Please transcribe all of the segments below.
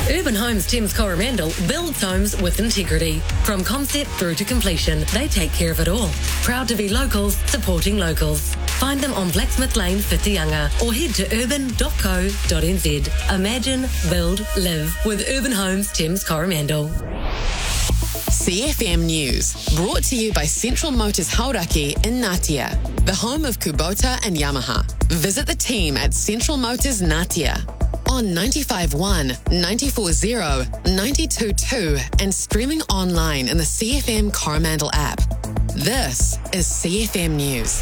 Urban Homes Thames Coromandel builds homes with integrity. From concept through to completion, they take care of it all. Proud to be locals, supporting locals. Find them on Blacksmith Lane, Whitianga, or head to urban.co.nz. Imagine, build, live with Urban Homes Thames Coromandel. CFM News, brought to you by Central Motors Hauraki in Ngatea, the home of Kubota and Yamaha. Visit the team at Central Motors Ngatea on 95.1, 94.0, 92.2 and streaming online in the CFM Coromandel app. This is CFM News.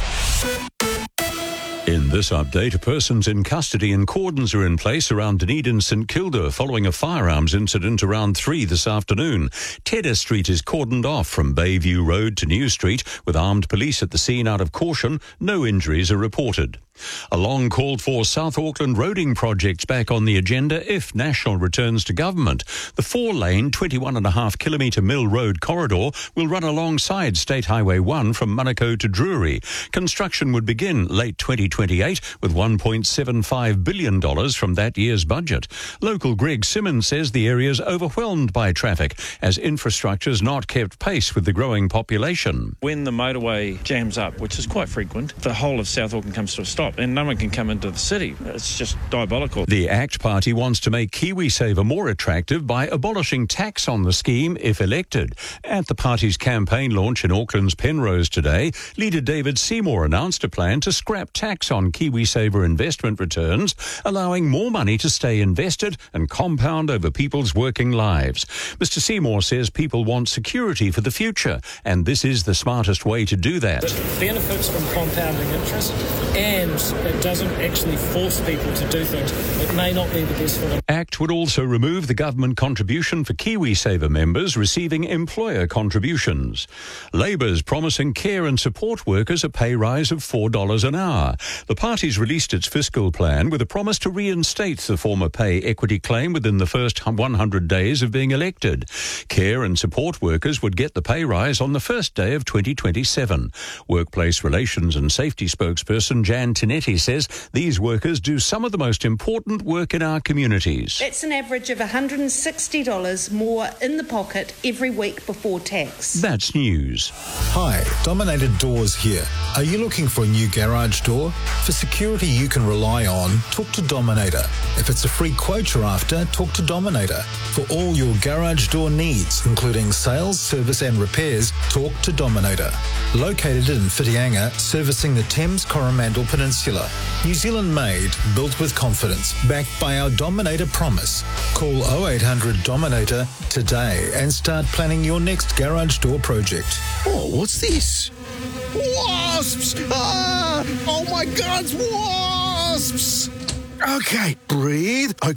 In this update, persons in custody and cordons are in place around Dunedin St Kilda following a firearms incident around 3 this afternoon. Tedder Street is cordoned off from Bayview Road to New Street with armed police at the scene out of caution. No injuries are reported. A long called for South Auckland roading projects back on the agenda if National returns to government. The 4-lane, 21.5-kilometre Mill Road corridor will run alongside State Highway 1 from Manukau to Drury. Construction would begin late 2028 with $1.75 billion from that year's budget. Local Greg Simmons says the area is overwhelmed by traffic as infrastructure's not kept pace with the growing population. When the motorway jams up, which is quite frequent, the whole of South Auckland comes to a stop and no one can come into the city. It's just diabolical. The ACT Party wants to make KiwiSaver more attractive by abolishing tax on the scheme if elected. At the party's campaign launch in Auckland's Penrose today, leader David Seymour announced a plan to scrap tax on KiwiSaver investment returns, allowing more money to stay invested and compound over people's working lives. Mr. Seymour says people want security for the future, and this is the smartest way to do that. It benefits from compounding interest, and it doesn't actually force people to do things that may not be the best for them. ACT would also remove the government contribution for KiwiSaver members receiving employer contributions. Labour's promising care and support workers a pay rise of $4 an hour. The party's released its fiscal plan with a promise to reinstate the former pay equity claim within the first 100 days of being elected. Care and support workers would get the pay rise on the first day of 2027. Workplace Relations and Safety spokesperson Jan Tinetti says these workers do some of the most important work in our communities. That's an average of $160 more in the pocket every week before tax. That's news. Hi, Dominator Doors here. Are you looking for a new garage door? For security you can rely on, talk to Dominator. If it's a free quote you're after, talk to Dominator. For all your garage door needs, including sales, service and repairs, talk to Dominator. Located in Whitianga, servicing the Thames Coromandel Peninsula. New Zealand made, built with confidence, backed by our Dominator promise. Call 0800 Dominator today and start planning your next garage door project. Oh, what's this? Wasps! Ah! Oh my God, it's wasps! Okay, breathe.